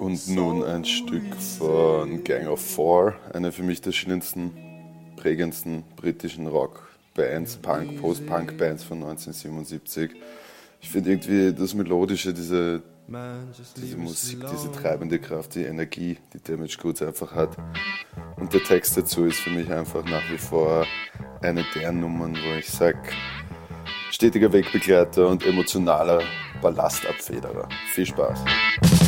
Und nun ein Stück von Gang of Four, eine für mich der schönsten, prägendsten britischen Rockbands, Post-Punk-Bands von 1977. Ich finde irgendwie das Melodische, diese Musik, diese treibende Kraft, die Energie, die Damaged Goods einfach hat. Und der Text dazu ist für mich einfach nach wie vor eine der Nummern, wo ich sage, stetiger Wegbegleiter und emotionaler Ballastabfederer. Viel Spaß.